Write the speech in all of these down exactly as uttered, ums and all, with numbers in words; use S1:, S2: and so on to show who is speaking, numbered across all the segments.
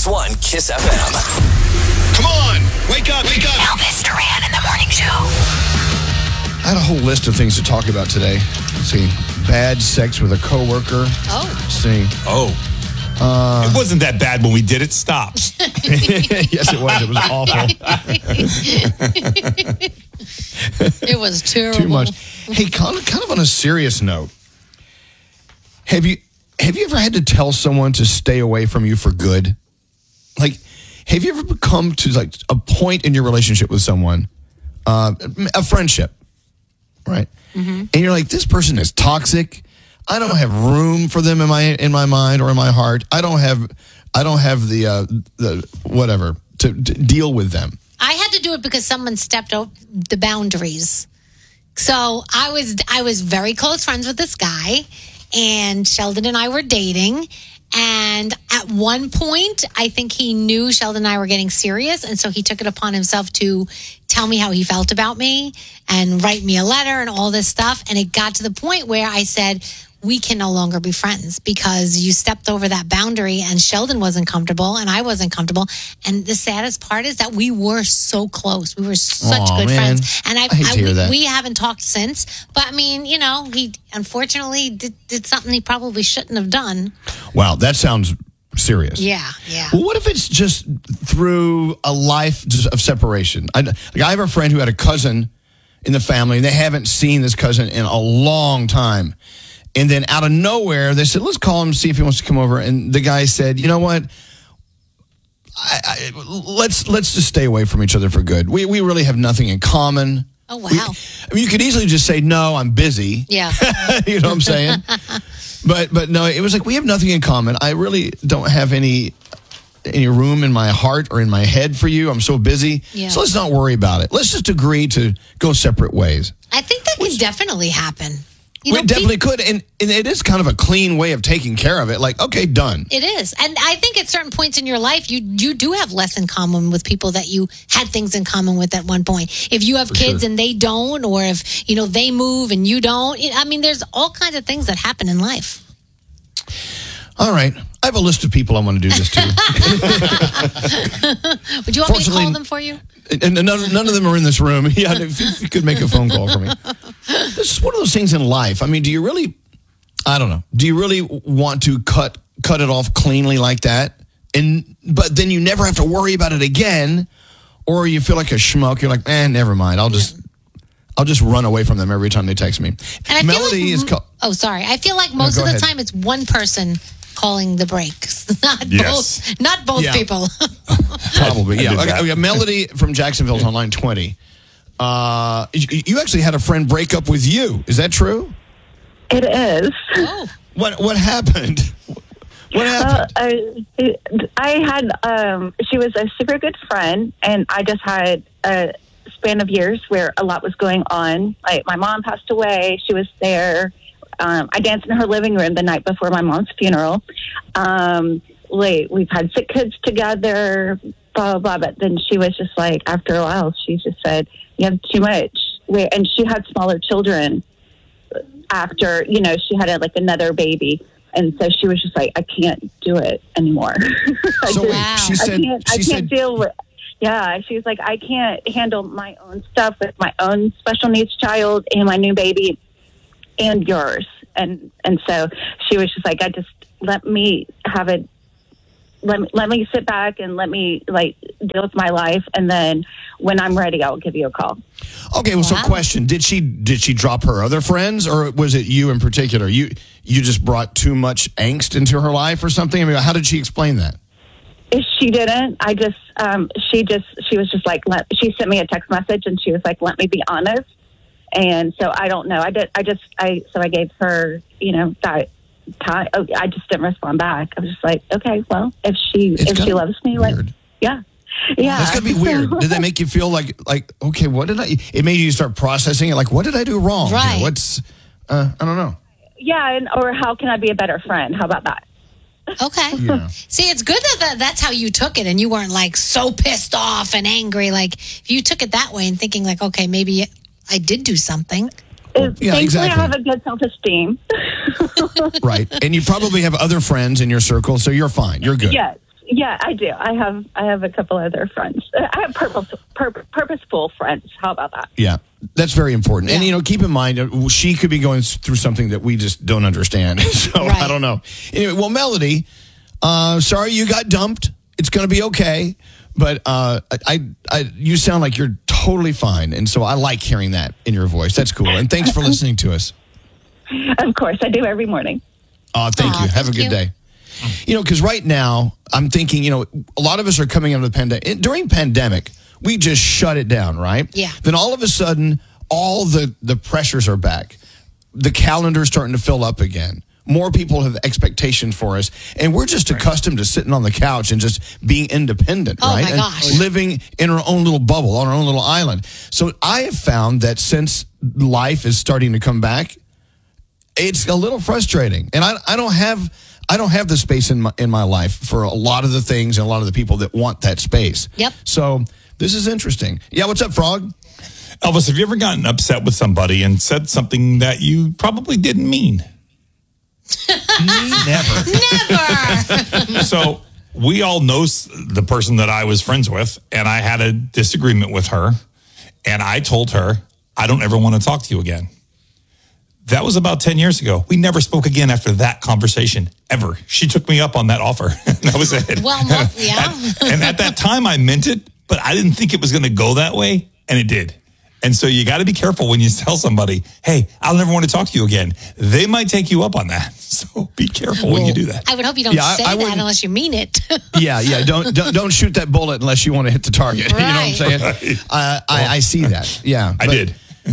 S1: ninety-six point one Kiss F M.
S2: Come on, wake up, wake up.
S3: Elvis Duran in the morning show.
S4: I had a whole list of things to talk about today. Let's see. Bad sex with a coworker.
S3: Oh.
S4: Let's see.
S2: Oh.
S4: Uh,
S2: it wasn't that bad when we did it. Stop.
S4: Yes, it was. It was awful.
S3: It was terrible.
S4: Too much. Hey, kind of, kind of on a serious note, have you have you ever had to tell someone to stay away from you for good? Like, have you ever come to like a point in your relationship with someone, uh, a friendship, right? Mm-hmm. And you're like, this person is toxic. I don't have room for them in my in my mind or in my heart. I don't have I don't have the uh, the whatever to, to deal with them.
S3: I had to do it because someone stepped over the boundaries. So I was I was very close friends with this guy, and Sheldon and I were dating. And at one point, I think he knew Sheldon and I were getting serious, and so he took it upon himself to tell me how he felt about me and write me a letter and all this stuff. And it got to the point where I said, we can no longer be friends because you stepped over that boundary and Sheldon wasn't comfortable and I wasn't comfortable. And the saddest part is that we were so close. We were such
S4: Aw,
S3: good
S4: man.
S3: friends. And I,
S4: I hate to hear
S3: we,
S4: that.
S3: we haven't talked since. But I mean, you know, he unfortunately did, did something he probably shouldn't have done.
S4: Wow, that sounds serious.
S3: Yeah, yeah.
S4: Well, what if it's just through a life just of separation? I, like I have a friend who had a cousin in the family, and they haven't seen this cousin in a long time. And then out of nowhere, they said, let's call him, see if he wants to come over. And the guy said, you know what? I, I, let's let's just stay away from each other for good. We we really have nothing in common.
S3: Oh, wow.
S4: We, I mean, you could easily just say, no, I'm busy.
S3: Yeah.
S4: You know what I'm saying? but but no, it was like, we have nothing in common. I really don't have any any room in my heart or in my head for you. I'm so busy.
S3: Yeah.
S4: So let's not worry about it. Let's just agree to go separate ways.
S3: I think that can definitely happen. You
S4: We
S3: know,
S4: definitely
S3: people-
S4: could, and, and it is kind of a clean way of taking care of it. Like, okay, done.
S3: It is. And I think at certain points in your life, you you do have less in common with people that you had things in common with at one point. If you have
S4: For
S3: kids
S4: sure.
S3: and they don't, or if, you know, they move and you don't. I mean, there's all kinds of things that happen in life.
S4: All right. I have a list of people I want to do this to.
S3: Would you want me to
S4: Fortunately-
S3: call them for you?
S4: And none, none of them are in this room. Yeah, if you, if you could make a phone call for me. This is one of those things in life. I mean, do you really, I don't know, do you really want to cut cut it off cleanly like that? And but then you never have to worry about it again, or you feel like a schmuck. You're like, eh, never mind. I'll just, I'll just run away from them every time they text me.
S3: And I
S4: Melody
S3: feel like,
S4: is called.
S3: Oh, sorry. I feel like most
S4: go
S3: of the
S4: ahead.
S3: time it's one person calling the brekes, not
S2: Yes.
S3: both. Not both
S4: Yeah.
S3: people.
S4: Probably, yeah.
S2: did
S4: Okay,
S2: that.
S4: okay, Melody from Jacksonville's on line twenty. Uh, you, you actually had a friend break up with you. Is that true?
S5: It is.
S3: Oh,
S4: What What happened? What
S5: Uh,
S4: happened?
S5: I, I had, um, she was a super good friend, and I just had a span of years where a lot was going on. Like, my mom passed away. She was there. Um, I danced in her living room the night before my mom's funeral. Um, like, we've had sick kids together, blah, blah, blah. But then she was just like, after a while, she just said, you have too much. Wait, and she had smaller children after, you know, she had a, like another baby. And so she was just like, I can't do it anymore. I
S4: So
S5: just-
S3: wow.
S4: she
S5: I
S4: said.
S5: can't, I
S4: She
S5: can't
S4: said.
S5: deal with. Yeah, she was like, I can't handle my own stuff with my own special needs child and my new baby and yours. And and so she was just like, I just let me have it. Let me let me sit back and let me like deal with my life, and then when I'm ready, I'll give you a call.
S4: Okay, well,
S3: Wow.
S4: so question: Did she did she drop her other friends, or was it you in particular? You you just brought too much angst into her life, or something? I mean, how did she explain that?
S5: If she didn't, I just um, she just she was just like let, she sent me a text message and she was like, let me be honest. And so I don't know. I did. I just. I so I gave her, you know, that time. Oh, I just didn't respond back. I was just like, okay, well, if she
S4: It's
S5: if she
S4: kinda
S5: loves me,
S4: weird.
S5: like, yeah, yeah.
S4: That's gonna be weird. Did that make you feel like like okay? What did I? It made you start processing it. Like, what did I do wrong? here?
S3: Right.
S4: What's uh, I don't know.
S5: Yeah, and or how can I be a better friend? How about that?
S3: okay.
S4: Yeah.
S3: See, it's good that, that that's how you took it and you weren't like so pissed off and angry. Like, if you took it that way and thinking like, okay, maybe I did do something.
S5: It-
S4: yeah,
S5: Thankfully,
S4: exactly.
S5: I have a good self-esteem.
S4: Right, and you probably have other friends in your circle, so you're fine. You're good.
S5: Yes, Yeah, I do. I have I have a couple other friends. I have purpose, pur- purposeful friends. How about that?
S4: Yeah, that's very important. And,
S3: Yeah.
S4: you know, keep in mind, uh, she could be going through something that we just don't understand. So
S3: Right.
S4: I don't know. Anyway, well, Melody, uh, sorry you got dumped. It's going to be okay. But uh, I, I, you sound like you're totally fine. And so I like hearing that in your voice. That's cool. And thanks for listening to us.
S5: Of course, I do every morning.
S4: Oh, thank
S3: Aw,
S4: you. Have a
S3: thank
S4: good
S3: you.
S4: day. You know, because right now, I'm thinking, you know, a lot of us are coming out of the pandemic. During pandemic, we just shut it down, right?
S3: Yeah.
S4: Then all of a sudden, all the, the pressures are back. The calendar's starting to fill up again. More people have expectations for us. And we're just accustomed to sitting on the couch and just being independent,
S3: Oh,
S4: right?
S3: my
S4: And
S3: gosh.
S4: living in our own little bubble, on our own little island. So I have found that since life is starting to come back, it's a little frustrating. And I, I don't have... I don't have the space in my in my life for a lot of the things and a lot of the people that want that space.
S3: Yep.
S4: So this is interesting. Yeah, what's up, Frog?
S2: Elvis, have you ever gotten upset with somebody and said something that you probably didn't mean?
S4: Me, never.
S3: Never.
S2: So we all know s- the person that I was friends with, and I had a disagreement with her, and I told her, I don't ever want to talk to you again. That was about ten years ago. We never spoke again after that conversation, ever. She took me up on that offer. That was it.
S3: Well, mo- yeah.
S2: At- and at that time, I meant it, but I didn't think it was going to go that way, and it did. And so you got to be careful when you tell somebody, hey, I'll never want to talk to you again. They might take you up on that. So be careful when you do that.
S3: I would hope you don't
S4: Yeah, I-
S3: say
S4: I
S3: that
S4: wouldn't-
S3: unless you mean it.
S4: Yeah, yeah. Don't, don't don't shoot that bullet unless you want to hit the target. You know what I'm saying?
S2: Right.
S4: Uh, I, I see that. Yeah,
S2: I
S4: but
S2: did.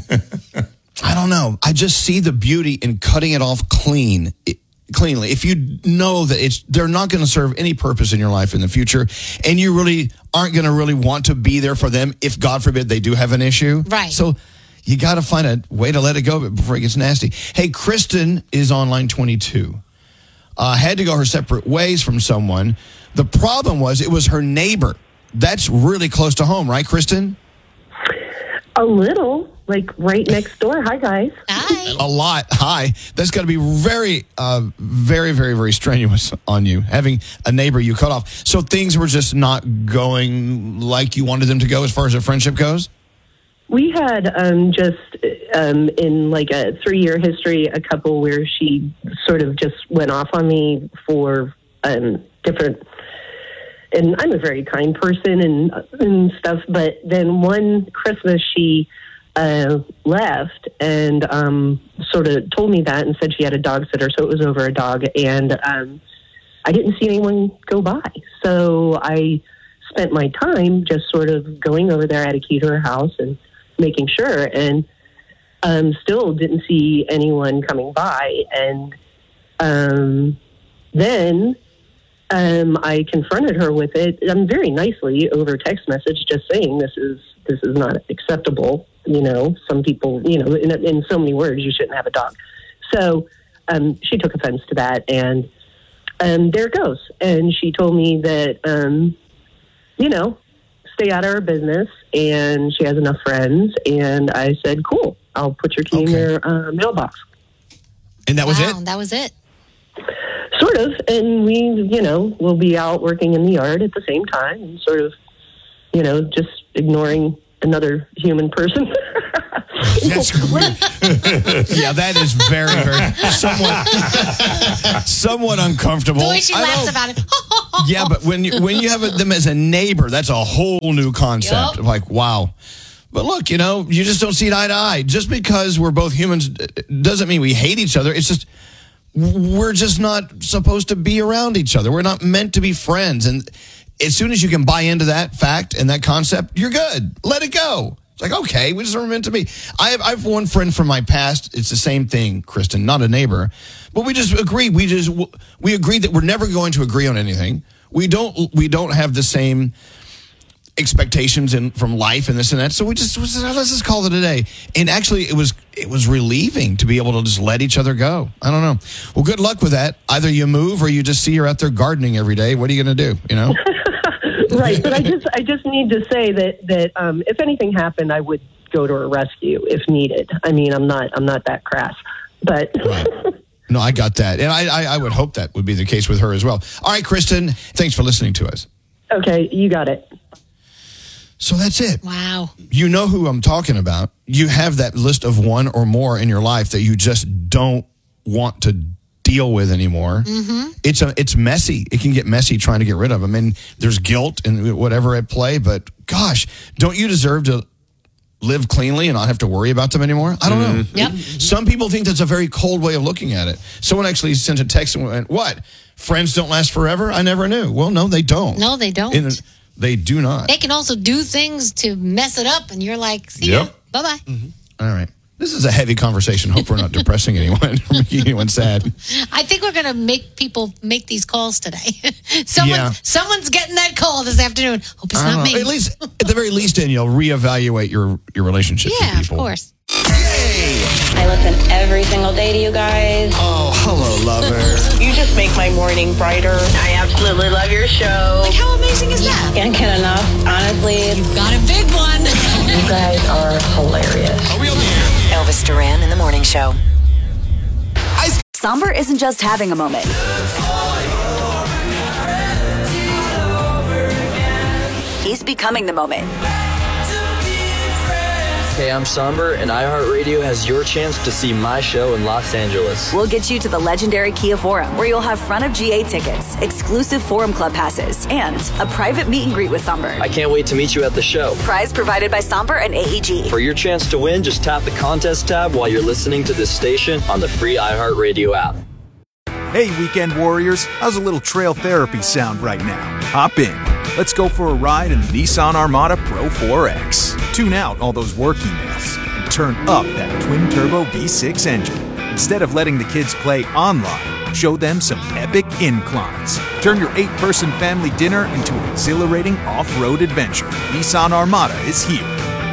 S4: I don't know. I just see the beauty in cutting it off clean. It, cleanly. If you know that it's they're not going to serve any purpose in your life in the future, and you really aren't going to really want to be there for them if, God forbid, they do have an issue.
S3: Right.
S4: So you got to find a way to let it go before it gets nasty. Hey, Kristen is on line twenty-two. Uh, had to go her separate ways from someone. The problem was it was her neighbor. That's really close to home, right, Kristen?
S1: A little, like right next door. Hi, guys.
S3: Hi.
S4: A lot. Hi. That's got to be very, uh, very, very, very strenuous on you, having a neighbor you cut off. So things were just not going like you wanted them to go as far as a friendship goes?
S1: We had um, just um, in like a three-year history, a couple where she sort of just went off on me for um, different. And I'm a very kind person and and stuff, but then one Christmas she uh, left and um, sort of told me that and said she had a dog sitter, so it was over a dog, and um, I didn't see anyone go by, so I spent my time just sort of going over there. I had a key to her house and making sure, and um, still didn't see anyone coming by, and um, then. Um, I confronted her with it, um, very nicely over text message, just saying this is this is not acceptable. You know, some people, you know, in, in so many words, you shouldn't have a dog. So um, she took offense to that, and um, there it goes. And she told me that, um, you know, stay out of her business, and she has enough friends. And I said, cool, I'll put your key in
S4: Okay.
S1: your uh, mailbox.
S4: And that was
S3: Wow,
S4: it?
S3: that was it.
S1: Sort of, and we, you know, will be out working in the yard at the same time, and sort of, you know, just ignoring another human person.
S4: That's weird. Yeah, that is very, very somewhat, somewhat uncomfortable.
S3: The way she
S4: I
S3: laughs
S4: know.
S3: about it.
S4: Yeah, but when you when you have them as a neighbor, that's a whole new concept.
S3: Yup.
S4: Of like, wow. But look, you know, you just don't see it eye to eye. Just because we're both humans doesn't mean we hate each other. It's just we're just not supposed to be around each other. We're not meant to be friends. And as soon as you can buy into that fact and that concept, you're good. Let it go. It's like, okay, we just aren't meant to be. I have, I have one friend from my past. It's the same thing, Kristen, not a neighbor. But we just agree. We just, we agreed that we're never going to agree on anything. We don't, we don't have the same expectations in from life and this and that. So we just, let's just call it a day. And actually it was, it was relieving to be able to just let each other go. I don't know. Well, good luck with that. Either you move or you just see her out there gardening every day. What are you going to do? You know?
S1: Right, but I just I just need to say that that um, if anything happened, I would go to her rescue if needed. I mean, I'm not I'm not that crass, but
S4: Right. No, I got that. And I, I, I would hope that would be the case with her as well. All right, Kristen, thanks for listening to us.
S1: Okay, you got it.
S4: So that's it.
S3: Wow.
S4: You know who I'm talking about. You have that list of one or more in your life that you just don't want to deal with anymore. Mm-hmm. It's a, it's messy. It can get messy trying to get rid of them. And there's guilt and whatever at play. But gosh, don't you deserve to live cleanly and not have to worry about them anymore? I don't know.
S3: Yep.
S4: Some people think that's a very cold way of looking at it. Someone actually sent a text and went, what? Friends don't last forever? I never knew. Well, no, they don't.
S3: No, they don't.
S4: And they do not.
S3: They can also do things to mess it up, and you're like, see
S2: Yep.
S3: ya. Bye-bye.
S4: Mm-hmm. All right. This is a heavy conversation. Hope we're not depressing anyone or making anyone sad.
S3: I think we're going to make people make these calls today. Someone,
S4: Yeah.
S3: Someone's getting that call this afternoon. Hope it's
S4: I don't
S3: not
S4: know.
S3: me.
S4: At least, at the very least, Danielle, reevaluate your, your relationships
S3: yeah,
S4: with people.
S3: of course.
S6: I listen every single day to you guys.
S4: Oh, hello, lover.
S7: You just make my morning brighter. I absolutely love your show.
S3: Like, how amazing is that?
S6: Can't get enough, honestly.
S3: You've got a big one.
S7: You guys are hilarious.
S4: Are we on the air?
S8: Elvis Duran in the Morning Show.
S9: Somber isn't just having a moment. He's becoming the moment.
S10: Hey, I'm Somber, and iHeartRadio has your chance to see my show in Los Angeles.
S9: We'll get you to the legendary Kia Forum, where you'll have front of G A tickets, exclusive Forum Club passes, and a private meet and greet with Somber.
S10: I can't wait to meet you at the show.
S9: Prize provided by Somber and A E G.
S10: For your chance to win, just tap the contest tab while you're listening to this station on the free iHeartRadio app.
S11: Hey, weekend warriors, how's a little trail therapy sound right now? Hop in. Let's go for a ride in the Nissan Armada Pro four X. Tune out all those work emails and turn up that twin-turbo V six engine. Instead of letting the kids play online, show them some epic inclines. Turn your eight-person family dinner into an exhilarating off-road adventure. Nissan Armada is here.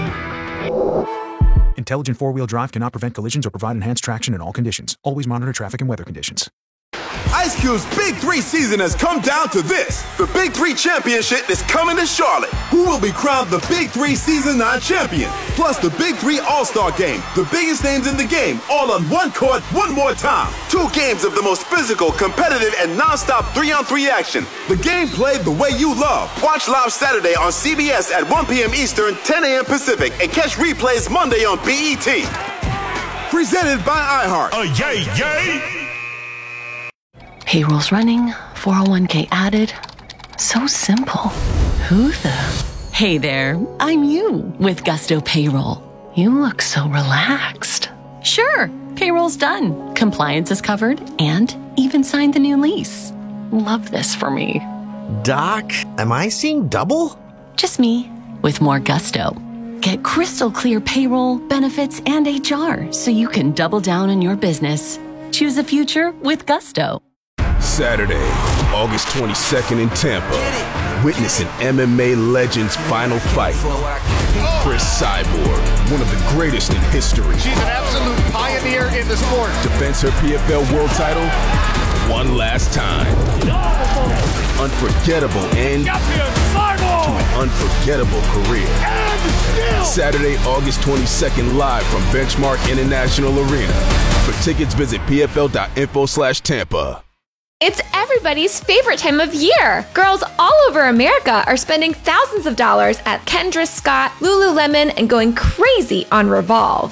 S11: Intelligent four-wheel drive cannot prevent collisions or provide enhanced traction in all conditions. Always monitor traffic and weather conditions.
S12: Ice Cube's Big Three season has come down to this. The Big Three Championship is coming to Charlotte. Who will be crowned the Big Three Season nine champion? Plus the Big Three All-Star Game. The biggest names in the game, all on one court, one more time. Two games of the most physical, competitive, and non-stop three-on-three action. The game played the way you love. Watch live Saturday on C B S at one p.m. Eastern, ten a.m. Pacific, and catch replays Monday on B E T. Presented by iHeart.
S13: Oh, yay, yay!
S14: Payroll's running, four oh one k added. So simple. Who the? Hey there, I'm you with Gusto Payroll. You look so relaxed. Sure, payroll's done. Compliance is covered and even signed the new lease. Love this for me.
S15: Doc, am I seeing double?
S14: Just me with more gusto. Get crystal clear payroll, benefits, and H R so you can double down on your business. Choose the future with Gusto.
S12: Saturday, August twenty-second in Tampa. Witness an M M A legend's final fight. Chris Cyborg, one of the greatest in history.
S16: She's an absolute pioneer in the sport.
S12: Defends her P F L world title one last time. Unforgettable end to an unforgettable career. Saturday, August twenty-second, live from Benchmark International Arena. For tickets, visit pfl.info slash Tampa.
S17: It's everybody's favorite time of year. Girls all over America are spending thousands of dollars at Kendra Scott, Lululemon, and going crazy on Revolve.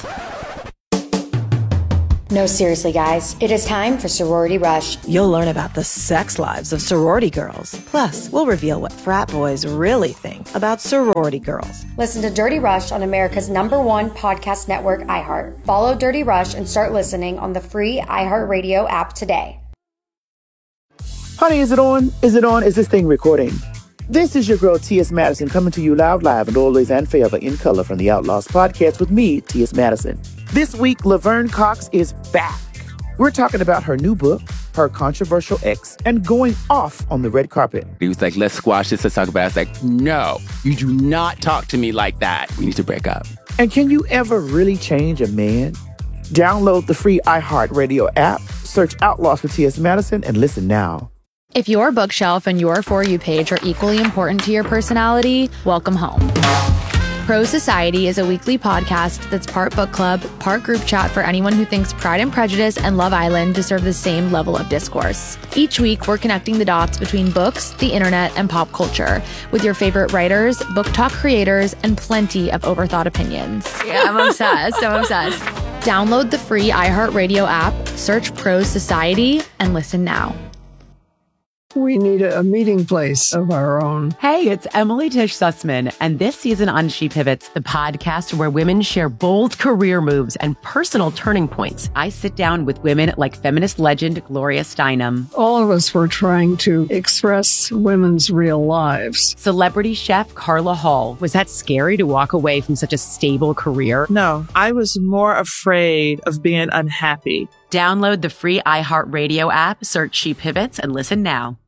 S18: No, seriously, guys. It is time for Sorority Rush.
S19: You'll learn about the sex lives of sorority girls. Plus, we'll reveal what frat boys really think about sorority girls.
S18: Listen to Dirty Rush on America's number one podcast network, iHeart. Follow Dirty Rush and start listening on the free iHeartRadio app today.
S20: Honey, is it on? Is it on? Is this thing recording? This is your girl, T S. Madison, coming to you loud, live, and always and forever in color from the Outlaws podcast with me, T S. Madison. This week, Laverne Cox is back. We're talking about her new book, her controversial ex, and going off on the red carpet.
S21: He was like, let's squash this, let's talk about it. I was like, no, you do not talk to me like that. We need to break up.
S20: And can you ever really change a man? Download the free iHeartRadio app, search Outlaws for T S. Madison, and listen now.
S22: If your bookshelf and your For You page are equally important to your personality, welcome home.
S13: Pro Society is a weekly podcast that's part book club, part group chat for anyone who thinks Pride and Prejudice and Love Island deserve the same level of discourse. Each week, we're connecting the dots between books, the internet, and pop culture with your favorite writers, book talk creators, and plenty of overthought opinions.
S22: Yeah, I'm obsessed. I'm obsessed.
S13: Download the free iHeartRadio app, search Pro Society, and listen now.
S23: We need a meeting place of our own.
S24: Hey, it's Emily Tish Sussman, and this season on She Pivots, the podcast where women share bold career moves and personal turning points. I sit down with women like feminist legend Gloria Steinem.
S23: All of us were trying to express women's real lives.
S24: Celebrity chef Carla Hall. Was that scary to walk away from such a stable career?
S25: No, I was more afraid of being unhappy.
S24: Download the free iHeartRadio app, search She Pivots, and listen now.